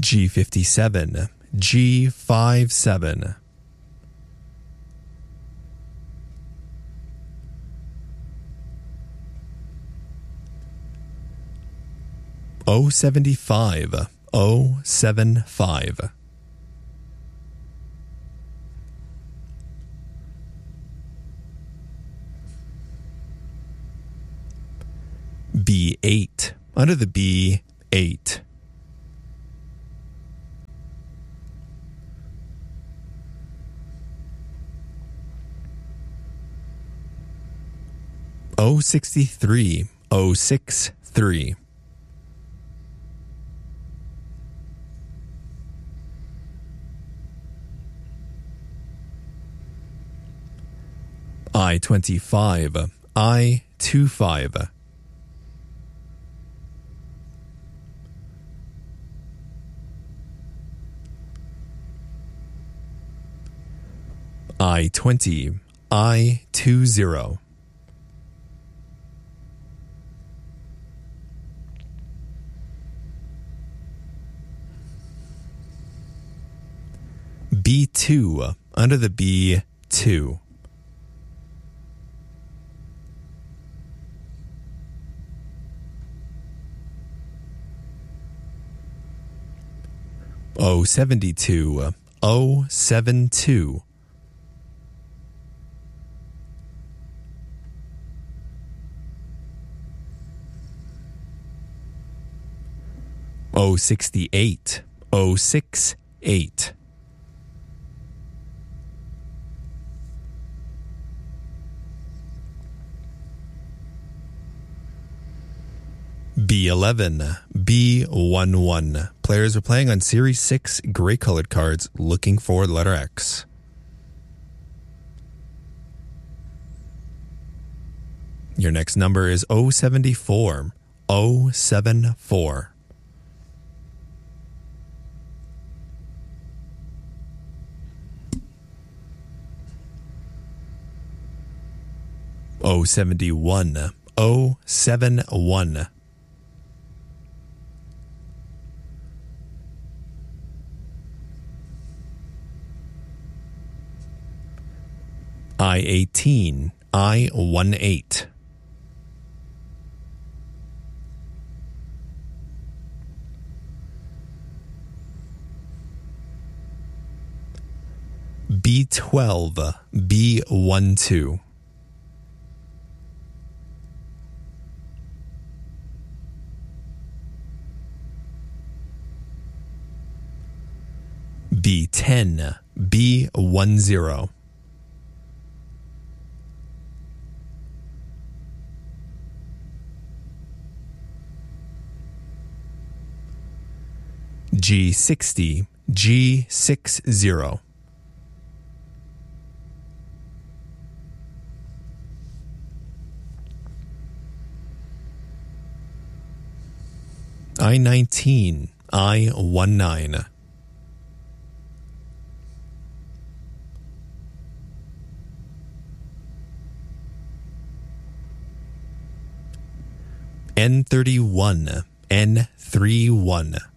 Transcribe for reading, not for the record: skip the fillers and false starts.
G57, G57. O75, O75. B8, under the B8. O63, O63. I25, I25. I20, I20. B2, under the B2. O72, O72. O68, O68. B11, B11. Players are playing on Series 6 gray colored cards looking for the letter X. Your next number is 074, 074. O71, O71. I18, I18. B12, B12. B10, B10. G60, G60. I19, I19. N31, N31.